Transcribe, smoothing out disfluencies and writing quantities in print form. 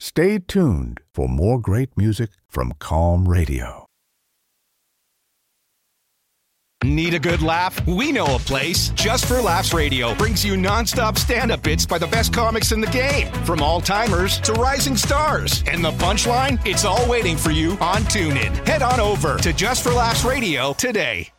Stay tuned for more great music from Calm Radio. Need a good laugh? We know a place. Just for Laughs Radio brings you nonstop stand-up bits by the best comics in the game, from all-timers to rising stars. And the punchline? It's all waiting for you on TuneIn. Head on over to Just for Laughs Radio today.